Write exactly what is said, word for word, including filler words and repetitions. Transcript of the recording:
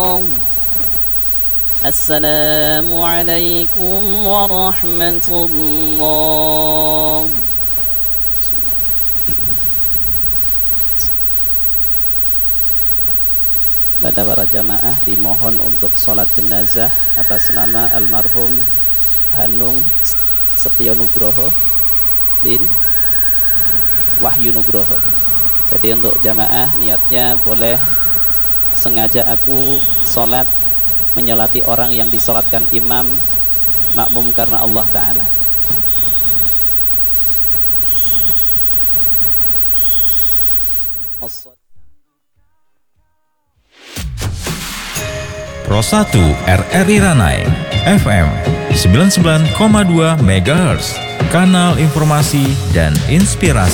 Assalamualaikum warahmatullahi. Pada para jamaah dimohon untuk sholat jenazah atas nama almarhum Hanung Setio Nugroho bin Wahyu Nugroho. Jadi untuk jamaah niatnya boleh sengaja aku sholat menyolati orang yang disolatkan imam makmum karena Allah Ta'ala. Pro satu R R I Ranai F M sembilan puluh sembilan koma dua megahertz, kanal informasi dan inspirasi.